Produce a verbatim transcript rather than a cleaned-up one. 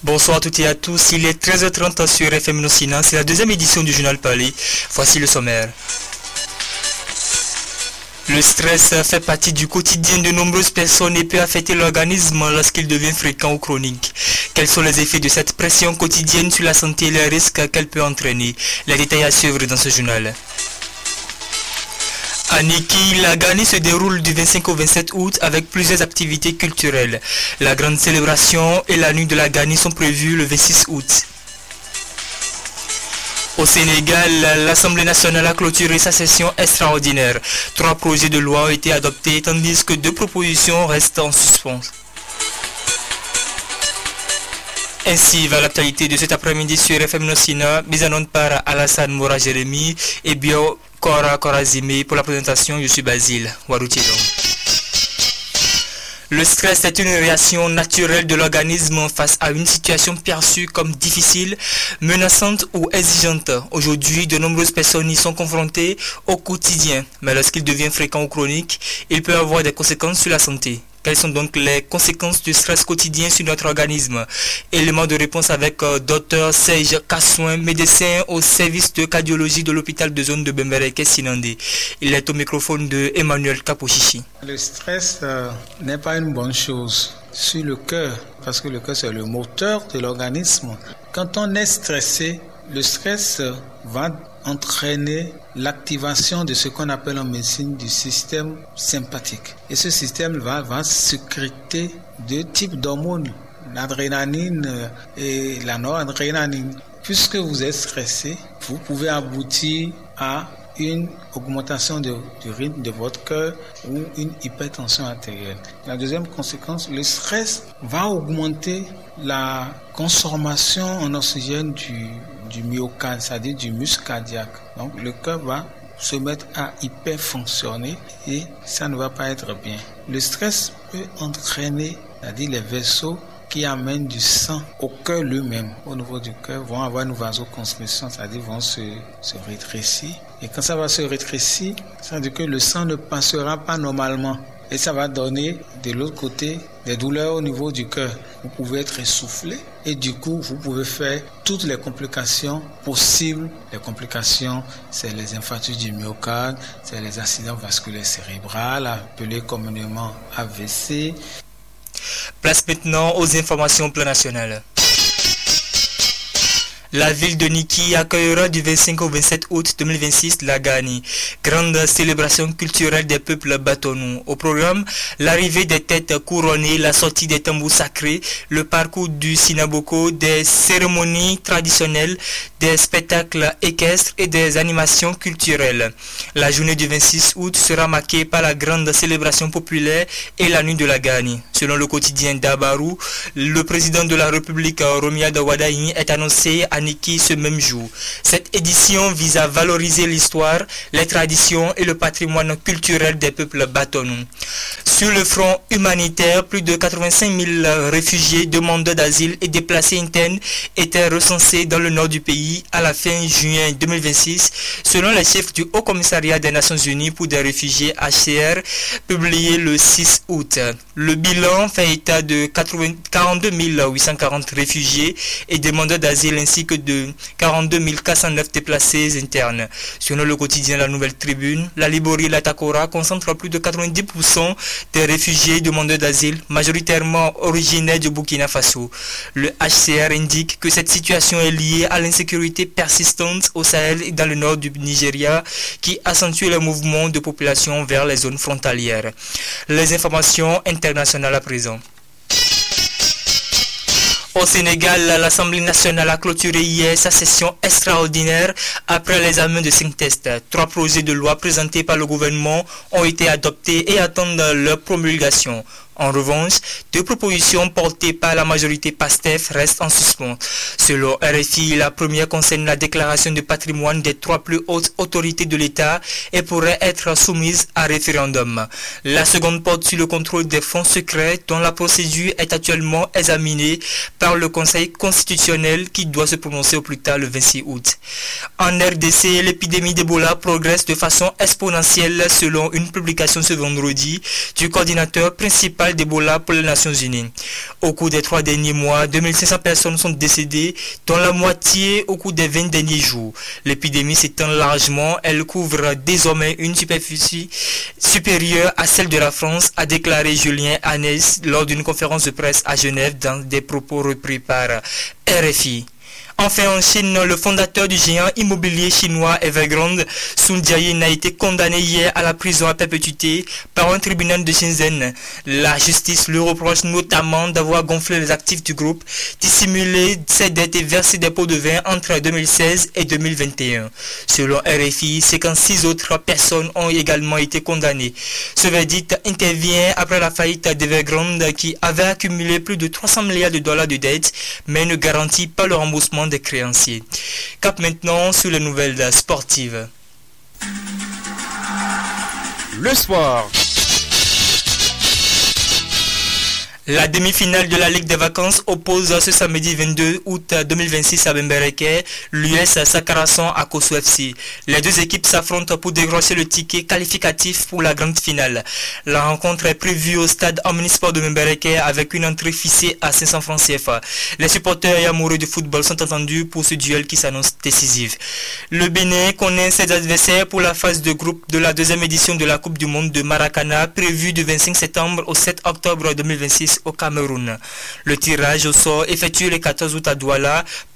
Bonsoir à toutes et à tous, il est treize heures trente sur F M Nocina, c'est la deuxième édition du journal Parler. Voici le sommaire. Le stress fait partie du quotidien de nombreuses personnes et peut affecter l'organisme lorsqu'il devient fréquent ou chronique. Quels sont les effets de cette pression quotidienne sur la santé et les risques qu'elle peut entraîner? Les détails à suivre dans ce journal. À Niki, la Gani se déroule du vingt-cinq au vingt-sept août avec plusieurs activités culturelles. La grande célébration et la nuit de la Gani sont prévues le vingt-six août. Au Sénégal, l'Assemblée nationale a clôturé sa session extraordinaire. Trois projets de loi ont été adoptés tandis que deux propositions restent en suspens. Ainsi va l'actualité de cet après-midi sur F M Nocina, mise en onde par Alassane Moura Jérémy et Bio Kora Korazime. Pour la présentation, je suis Basile Waroutidon. Le stress est une réaction naturelle de l'organisme face à une situation perçue comme difficile, menaçante ou exigeante. Aujourd'hui, de nombreuses personnes y sont confrontées au quotidien, mais lorsqu'il devient fréquent ou chronique, il peut avoir des conséquences sur la santé. Quelles sont donc les conséquences du stress quotidien sur notre organisme? Élément de réponse avec euh, Dr Serge Kassouin, médecin au service de cardiologie de l'hôpital de zone de Bembereke-Sinandé. Il est au microphone de Emmanuel Kapochichi. Le stress euh, n'est pas une bonne chose sur le cœur, parce que le cœur c'est le moteur de l'organisme. Quand on est stressé, le stress euh, va entraîner l'activation de ce qu'on appelle en médecine du système sympathique. Et ce système va, va sécréter deux types d'hormones, l'adrénaline et la noradrénaline. Puisque vous êtes stressé, vous pouvez aboutir à une augmentation de, du rythme de votre cœur ou une hypertension artérielle. La deuxième conséquence, le stress va augmenter la consommation en oxygène du du myocarde, c'est-à-dire du muscle cardiaque. Donc le cœur va se mettre à hyperfonctionner et ça ne va pas être bien. Le stress peut entraîner, c'est-à-dire les vaisseaux qui amènent du sang au cœur lui-même, au niveau du cœur, vont avoir une vasoconstriction, c'est-à-dire vont se, se rétrécir. Et quand ça va se rétrécir, ça veut dire que le sang ne passera pas normalement. Et ça va donner de l'autre côté des douleurs au niveau du cœur. Vous pouvez être essoufflé et du coup, vous pouvez faire toutes les complications possibles. Les complications, c'est les infarctus du myocarde, c'est les accidents vasculaires cérébraux, appelés communément A V C. Place maintenant aux informations au plan national. La ville de Niki accueillera du vingt-cinq au vingt-sept août deux mille vingt-six la Gani, grande célébration culturelle des peuples Batonou. Au programme, l'arrivée des têtes couronnées, la sortie des tambours sacrés, le parcours du Sinaboko, des cérémonies traditionnelles, des spectacles équestres et des animations culturelles. La journée du vingt-six août sera marquée par la grande célébration populaire et la nuit de la Gani. Selon le quotidien d'Abarou, le président de la République, Romia Dawadaï, est annoncé à Niki ce même jour. Cette édition vise à valoriser l'histoire, les traditions et le patrimoine culturel des peuples Batonou. Sur le front humanitaire, plus de quatre-vingt-cinq mille réfugiés, demandeurs d'asile et déplacés internes étaient recensés dans le nord du pays à la fin juin deux mille vingt-six, selon les chefs du Haut Commissariat des Nations Unies pour des réfugiés H C R, publié le six août. Le bilan fait état de quarante-deux mille huit cent quarante réfugiés et demandeurs d'asile ainsi que de quarante-deux mille quatre cent neuf déplacés internes. Selon le quotidien La Nouvelle Tribune, la Libori et la Takora concentrent plus de quatre-vingt-dix pour cent des réfugiés demandeurs d'asile, majoritairement originaires du Burkina Faso. Le H C R indique que cette situation est liée à l'insécurité persistante au Sahel et dans le nord du Nigeria, qui accentue les mouvements de population vers les zones frontalières. Les informations internationales à présent. Au Sénégal, l'Assemblée nationale a clôturé hier sa session extraordinaire après l'examen de cinq tests. Trois projets de loi présentés par le gouvernement ont été adoptés et attendent leur promulgation. En revanche, deux propositions portées par la majorité PASTEF restent en suspens. Selon R F I, la première concerne la déclaration de patrimoine des trois plus hautes autorités de l'État et pourrait être soumise à référendum. La seconde porte sur le contrôle des fonds secrets dont la procédure est actuellement examinée par le Conseil constitutionnel qui doit se prononcer au plus tard le vingt-six août. En R D C, l'épidémie d'Ebola progresse de façon exponentielle selon une publication ce vendredi du coordinateur principal principal d'Ebola pour les Nations Unies. Au cours des trois derniers mois, deux mille cinq cents personnes sont décédées, dont la moitié au cours des vingt derniers jours. L'épidémie s'étend largement, elle couvre désormais une superficie supérieure à celle de la France, a déclaré Julien Hanès lors d'une conférence de presse à Genève dans des propos repris par R F I. Enfin, en Chine, le fondateur du géant immobilier chinois Evergrande, Sun Jiayin, a été condamné hier à la prison à perpétuité par un tribunal de Shenzhen. La justice lui reproche notamment d'avoir gonflé les actifs du groupe, dissimulé ses dettes et versé des pots de vin entre deux mille seize et deux mille vingt et un. Selon R F I, cinquante-six autres personnes ont également été condamnées. Ce verdict intervient après la faillite d'Evergrande qui avait accumulé plus de trois cents milliards de dollars de dettes, mais ne garantit pas le remboursement des créanciers. Cap maintenant sur les nouvelles sportives. Le sport. La demi-finale de la Ligue des vacances oppose ce samedi vingt-deux août deux mille vingt-six à Bembereke l'U S Sakarasan à Kosso F C. Les deux équipes s'affrontent pour décrocher le ticket qualificatif pour la grande finale. La rencontre est prévue au stade Omnisport de Bembereke avec une entrée fixée à cinq cents francs C F A. Les supporters et amoureux du football sont entendus pour ce duel qui s'annonce décisif. Le Bénin connaît ses adversaires pour la phase de groupe de la deuxième édition de la Coupe du Monde de Maracana prévue du vingt-cinq septembre au sept octobre deux mille vingt-six au Cameroun. Le tirage au sort effectué le quatorze août à Douala